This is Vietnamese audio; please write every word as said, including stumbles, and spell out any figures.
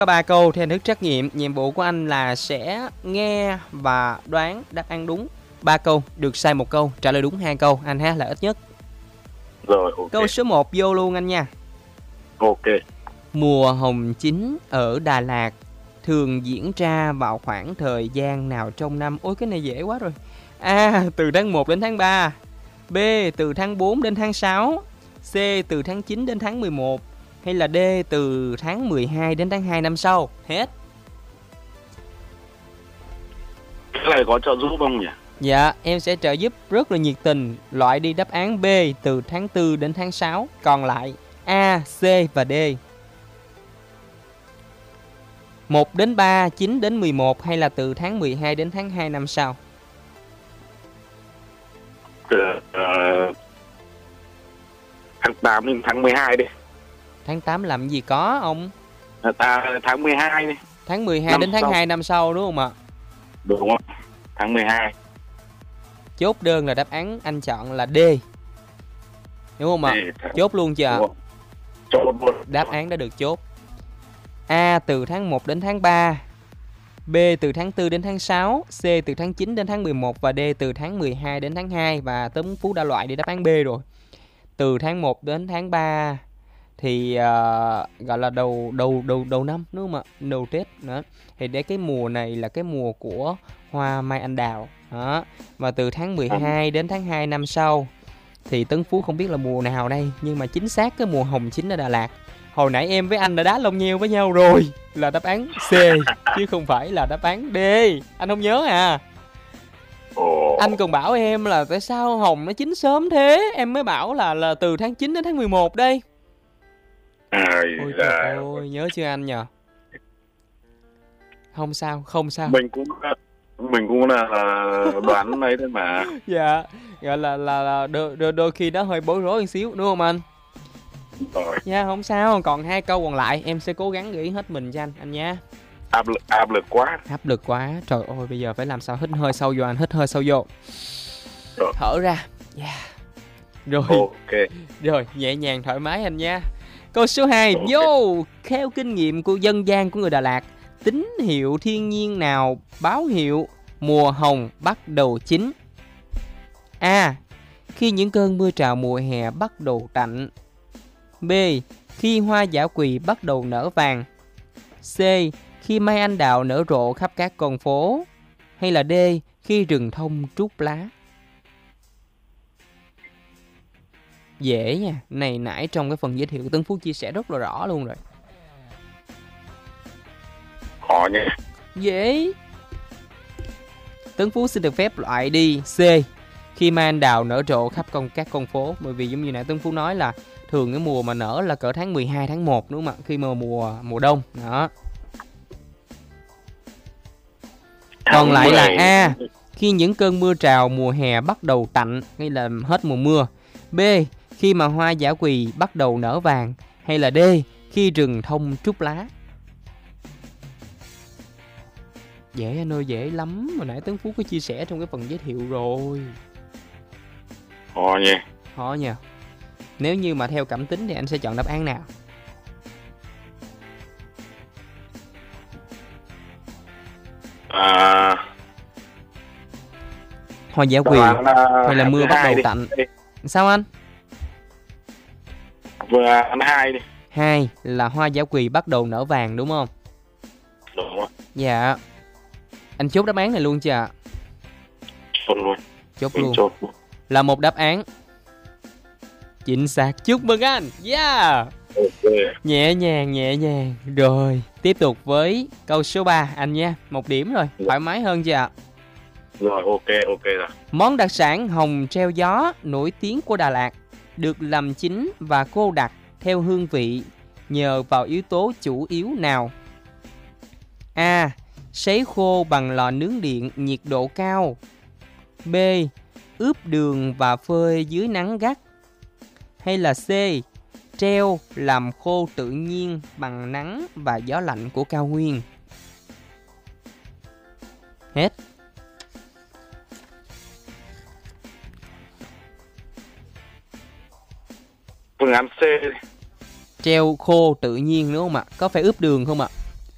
Có ba câu theo hình thức trắc nghiệm. Nhiệm vụ của anh là sẽ nghe và đoán đáp án đúng ba câu, được sai một câu, trả lời đúng hai câu anh ha, là ít nhất. Rồi, ok. Câu số một vô luôn anh nha. Ok. Mùa hồng chín ở Đà Lạt thường diễn ra vào khoảng thời gian nào trong năm? Ôi cái này dễ quá rồi. A. Từ tháng một đến tháng ba. B. Từ tháng bốn đến tháng sáu. C. Từ tháng chín đến tháng mười một. Hay là D. Từ tháng mười hai đến tháng hai năm sau. Hết. Cái này có trợ giúp không nhỉ? Dạ, em sẽ trợ giúp rất là nhiệt tình. Loại đi đáp án B. Từ tháng tư đến tháng sáu. Còn lại A, C và D. một đến ba, chín đến mười một hay là từ tháng mười hai đến tháng hai năm sau? Từ uh, tháng tám đến tháng mười hai đi. Tháng tám làm gì có ông? À, tháng mười hai đi. Tháng mười hai Năm đến tháng sau. hai năm sau đúng không ạ? Đúng không? Tháng mười hai. Chốt đơn là đáp án anh chọn là D. Đúng không ạ? Để tháng- Chốt luôn chưa ạ? Đúng không? Chốt luôn. Đáp án đã được chốt. A từ tháng một đến tháng ba. B từ tháng tư đến tháng sáu. C từ tháng chín đến tháng mười một. Và D từ tháng mười hai đến tháng hai. Và Tuấn Phú đã loại đi đáp án B rồi. Từ tháng một đến tháng ba thì uh, gọi là đầu đầu đầu đầu năm đúng không ạ? Đầu Tết nữa. Thì để cái mùa này là cái mùa của hoa mai anh đào. Đó. Và từ tháng mười hai đến tháng hai năm sau thì Tấn Phú không biết là mùa nào đây, nhưng mà chính xác cái mùa hồng chín ở Đà Lạt. Hồi nãy em với anh đã đá lông nheo với nhau rồi, là đáp án C chứ không phải là đáp án D. Anh không nhớ à? Ồ. Anh còn bảo em là tại sao hồng nó chín sớm thế, em mới bảo là là từ tháng chín đến tháng mười một đây. À, Ôi dạ. trời ơi, nhớ chưa anh nhờ? Không sao, không sao. Mình cũng mình cũng là, là đoán đấy thôi mà. Dạ, gọi là là, là đôi, đôi, đôi khi nó hơi bối rối một xíu đúng không anh? Rồi. Dạ không sao, còn hai câu còn lại em sẽ cố gắng gửi hết mình cho anh anh nha. Áp lực áp lực quá. Áp lực quá, trời ơi bây giờ phải làm sao hít hơi sâu vô anh, hít hơi sâu vô. Rồi. Thở ra. Yeah. Rồi. Ok. Rồi, nhẹ nhàng thoải mái anh nha. Câu số hai, Ok. vô. Theo kinh nghiệm của dân gian của người Đà Lạt, tín hiệu thiên nhiên nào báo hiệu mùa hồng bắt đầu chín? A. Khi những cơn mưa trào mùa hè bắt đầu tạnh. B. Khi hoa dã quỳ bắt đầu nở vàng. C. Khi mai anh đào nở rộ khắp các con phố. Hay là D. Khi rừng thông trút lá. Dễ nha, này nãy trong cái phần giới thiệu Tấn Phú chia sẻ rất là rõ luôn rồi. Khó nhỉ. Dễ. Tấn Phú xin được phép loại đi C. Khi mai anh đào nở rộ khắp con các con phố. Bởi vì giống như nãy Tấn Phú nói là thường cái mùa mà nở là cỡ tháng mười hai, tháng một đúng không ạ? Khi mà mùa mùa đông đó. Còn lại là A. Khi những cơn mưa trào mùa hè bắt đầu tạnh, hay là hết mùa mưa. B. Khi mà hoa dã quỳ bắt đầu nở vàng. Hay là D. Khi rừng thông trút lá. Dễ anh ơi, dễ lắm. Hồi nãy Tấn Phú có chia sẻ trong cái phần giới thiệu rồi. Khó nhỉ. Khó nha. Nếu như mà theo cảm tính thì anh sẽ chọn đáp án nào? À, Hoa dã quỳ hay là mưa bắt đầu tạnh? Sao anh? Vừa ăn hai đi. Hai là hoa dã quỳ bắt đầu nở vàng đúng không? Đúng rồi. Dạ. Anh chốt đáp án này luôn chưa ạ? Chốt luôn. Chốt Mình luôn. chốt luôn. Là một đáp án chính xác. Chúc mừng anh. Yeah. Ok. Nhẹ nhàng, nhẹ nhàng. Rồi, tiếp tục với câu số ba anh nha. Một điểm rồi, thoải mái hơn chưa ạ? Rồi, ok, ok rồi. Món đặc sản hồng treo gió nổi tiếng của Đà Lạt được làm chín và cô đặc theo hương vị nhờ vào yếu tố chủ yếu nào? A. Sấy khô bằng lò nướng điện nhiệt độ cao. B. Ướp đường và phơi dưới nắng gắt. Hay là C. Treo làm khô tự nhiên bằng nắng và gió lạnh của cao nguyên. Hết. Phương án C đi. Treo khô tự nhiên đúng không ạ? Có phải ướp đường không ạ?